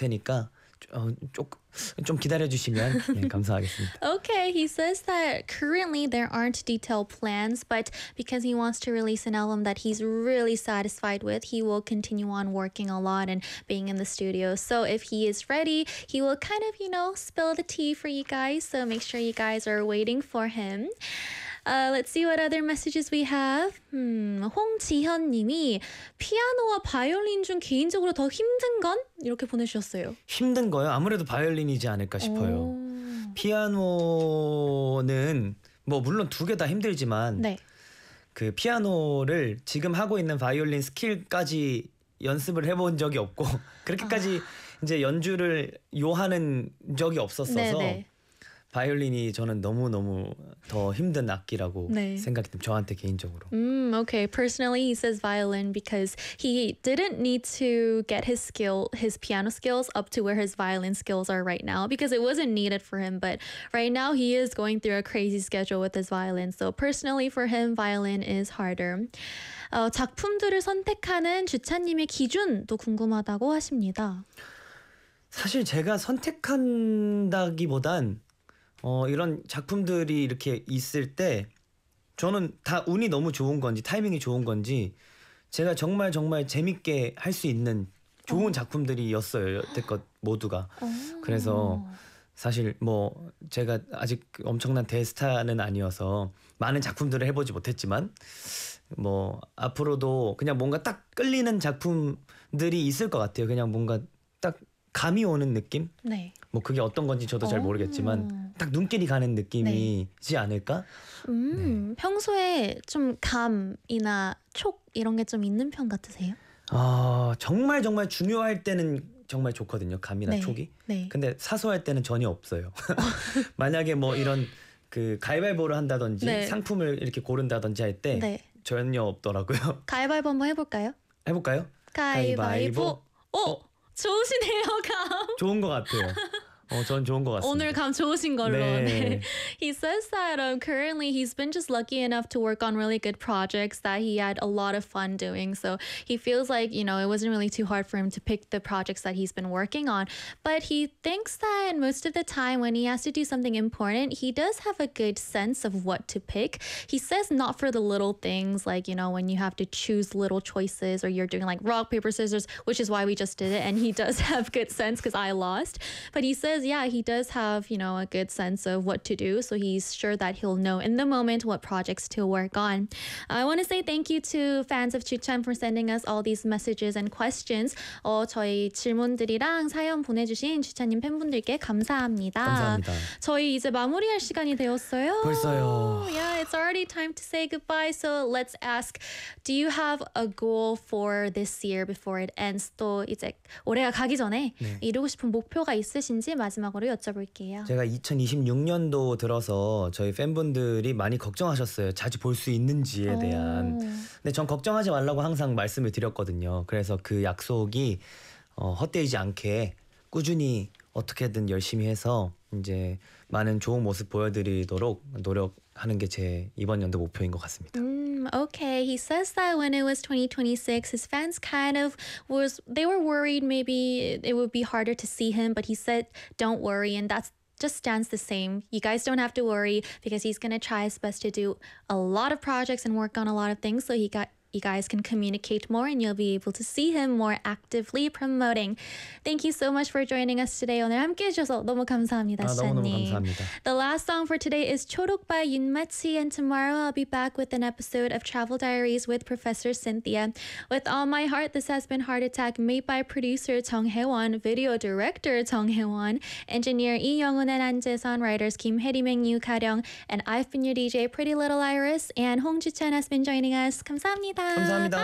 테니까 좀 기다려주시면 네, 감사하겠습니다. Okay, he says that currently there aren't detailed plans, but because he wants to release an album that he's really satisfied with, he will continue on working a lot and being in the studio. So if he is ready, he will kind of, spill the tea for you guys. So make sure you guys are waiting for him. Let's see what other messages we have. 홍지현 님이 피아노와 바이올린 중 개인적으로 더 힘든 건? 이렇게 보내주셨어요. 힘든 거요? 아무래도 바이올린이지 않을까 싶어요. 피아노는 뭐 물론 두 개 다 힘들지만 네. 그 피아노를 지금 하고 있는 바이올린 스킬까지 연습을 해본 적이 없고 그렇게까지 이제 연주를 요하는 적이 없었어서 네네. 바이올린이 저는 너무너무 더 힘든 악기라고 네. 생각이 듭니다. 저한테 개인적으로. Okay. Personally, he says violin because he didn't need to get his piano skills up to where his violin skills are right now because it wasn't needed for him. But right now, he is going through a crazy schedule with his violin. So personally, for him, violin is harder. 작품들을 선택하는 주찬님의 기준도 궁금하다고 하십니다. 사실 제가 선택한다기보단 이런 작품들이 이렇게 있을 때 저는 다 운이 너무 좋은 건지 타이밍이 좋은 건지 제가 정말 재밌게 할 수 있는 좋은 작품들이었어요. 여태껏 모두가. 그래서 사실 뭐 제가 아직 엄청난 대스타는 아니어서 많은 작품들을 해보지 못했지만 뭐 앞으로도 그냥 뭔가 딱 끌리는 작품들이 있을 것 같아요. 그냥 뭔가 딱 감이 오는 느낌? 네. 뭐 그게 어떤 건지 저도 잘 모르겠지만 딱 눈길이 가는 느낌이지 않을까? 네. 평소에 좀 감이나 촉 이런 게 좀 있는 편 같으세요? 정말 중요할 때는 정말 좋거든요. 감이나 네. 촉이. 네. 근데 사소할 때는 전혀 없어요. 만약에 뭐 이런 그 가위바위보를 한다든지 네. 상품을 이렇게 고른다든지 할 때 네. 전혀 없더라고요. 가위바위보 한번 해볼까요? 해볼까요? 가위바위보. 좋으시네요, 감. 좋은 것 같아요. 전 좋은 것 같습니다. 오늘 감 좋으신 걸로. 네. 네. He says that currently he's been just lucky enough to work on really good projects that he had a lot of fun doing. So he feels like, it wasn't really too hard for him to pick the projects that he's been working on. But he thinks that most of the time when he has to do something important, he does have a good sense of what to pick. He says not for the little things like, when you have to choose little choices or you're doing like rock, paper, scissors, which is why we just did it. And he does have good sense because I lost. But he says, yeah, he does have, a good sense of what to do. So he's sure that he'll know in the moment what projects to work on. I want to say thank you to fans of Chuchan for sending us all these messages and questions. 저희 질문들이랑 사연 보내주신 주찬님 팬분들께 감사합니다. 감사합니다. 저희 이제 마무리할 시간이 되었어요. 벌써요. Yeah, it's already time to say goodbye. So let's ask, do you have a goal for this year before it ends? 또 이제 올해가 가기 전에 이루고 싶은 목표가 있으신지 마지막으로 여쭤볼게요. 제가 2026년도 들어서 저희 팬분들이 많이 걱정하셨어요. 자주 볼 수 있는지에 대한. 근데 전 걱정하지 말라고 항상 말씀을 드렸거든요. 그래서 그 약속이 헛되지 않게 꾸준히 어떻게든 열심히 해서 이제 많은 좋은 모습 보여드리도록 노력하는 게 제 이번 연도 목표인 것 같습니다. Okay, he says that when it was 2026, his fans they were worried maybe it would be harder to see him, but he said, don't worry, and that's just stands the same. You guys don't have to worry because he's going to try his best to do a lot of projects and work on a lot of things so you guys can communicate more and you'll be able to see him more actively promoting. Thank you so much for joining us today. 오늘 함께 해주셔서 너무 감사합니다, 너무너무 주찬님. 감사합니다. The last song for today is 초록 by 윤마치, and tomorrow I'll be back with an episode of Travel Diaries with Professor Cynthia. With all my heart, this has been Heart Attack, made by producer Jung Hae-won, video director Jung Hae-won, engineer Lee Young-un and Anjae-sun, writers Kim Hae-ri-meng, Yu Ka-ryung, and I've been your DJ Pretty Little Iris, and Hong Ju-chan has been joining us. 감사합니다. 감사합니다.